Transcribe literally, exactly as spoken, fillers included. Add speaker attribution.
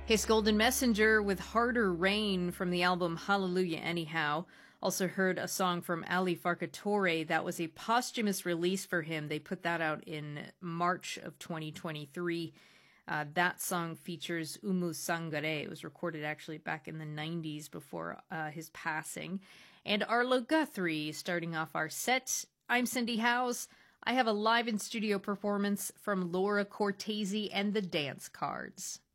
Speaker 1: Case Golden Messenger with Harder Rain from the album Hallelujah Anyhow. Also heard a song from Ali Farka that was a posthumous release for him. They put that out in March of twenty twenty-three. Uh, that song features Umu Sangare. It was recorded actually back in the nineties before uh, his passing. And Arlo Guthrie starting off our set. I'm Cindy Howes. I have a live in studio performance from Laura Cortese and the Dance Cards.